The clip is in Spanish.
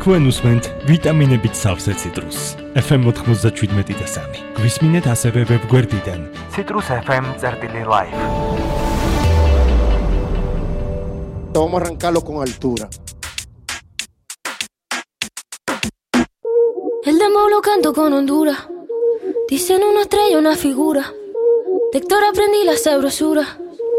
თქვენ უსმენთ ვიტამინებით სავსე ციტრუსს. FM 97.3. გვისმინეთ ასევე ვებგვერდიდან citrusfm.live. Vamos a arrancarlo con altura. El demo lo canto con Honduras. Dicen una estrella, una figura. De Héctor aprendí la sabrosura.